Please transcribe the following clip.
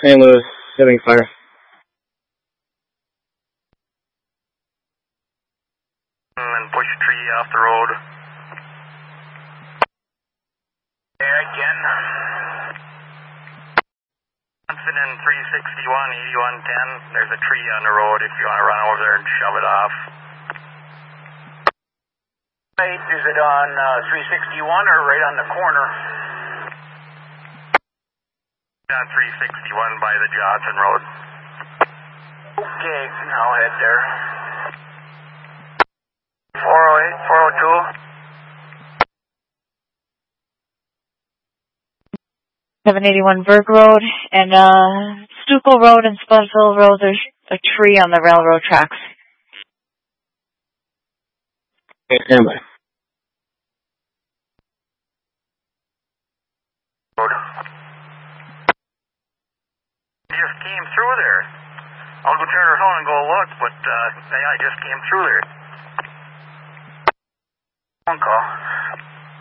St. Louis, hitting fire. And push a tree off the road. Yeah, again. Johnson in 361, 8110. There's a tree on the road if you want to run over there and shove it off. Right, is it on 361 or right on the corner? On 361 by the Johnson Road. Okay, I'll head there. 408, 402. 781 Berg Road and Stucco Road and Spudsville Road. There's a tree on the railroad tracks. Okay, standby. He just came through there. I'll go turn her phone and go look, but I just came through there. Phone call.